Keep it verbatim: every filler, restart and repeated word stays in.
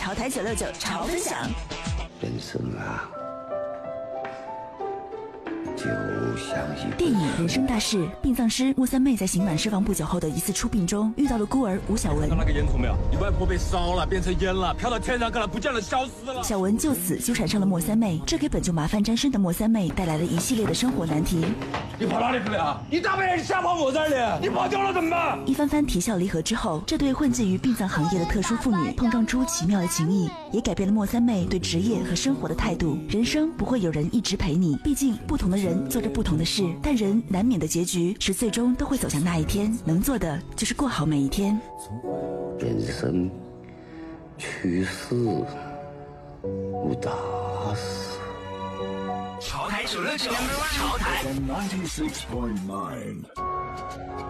潮台九六九潮分享。 人生啊，就像一电影《人生大事》，殡葬师莫三妹在刑满释放不久后的一次出殡中，遇到了孤儿吴小文。 看到那个烟囱没有？你外婆被烧了，变成烟了，飘到天上去了，不见了，消失了。 小文就此纠缠上了莫三妹，这给本就麻烦沾身的莫三妹带来了一系列的生活难题。 你跑哪里去了？你大半夜瞎跑我这儿的，你跑丢了怎么办？ 一番番啼笑离合之后，这对混迹于殡葬行业的特殊妇女碰撞出奇妙的情谊，也改变了莫三妹对职业和生活的态度。人生不会有人一直陪你，毕竟不同的人做着不同的事，但人难免的结局是最终都会走向那一天，能做的就是过好每一天。 人生去世无大事。 潮台九六九，潮台。